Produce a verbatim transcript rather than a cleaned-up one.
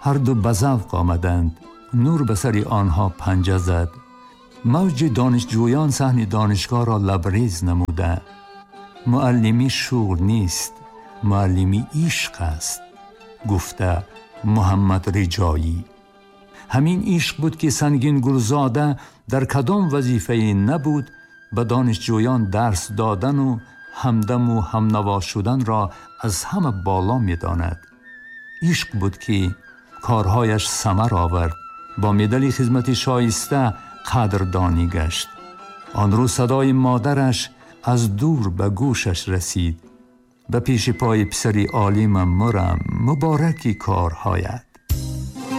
هر دو به ذوق آمدند. نور به سر آنها پنجه زد. موج دانشجویان صحن دانشگاه را لبریز نموده. معلمی شغل نیست، معلمی عشق است، گفته محمد رجایی. همین عشق بود که سنگین گلزاده در کدام وظیفه نبود به دانشجویان درس دادن و همدم و همنوا شدن را از همه بالا می داند. عشق بود که کارهایش ثمر آورد. با مدال خدمت شایسته قدردانی گشت. آن روز صدای مادرش از دور به گوشش رسید. به پیش پای پسری عالم مرم، مبارکی کارهایت.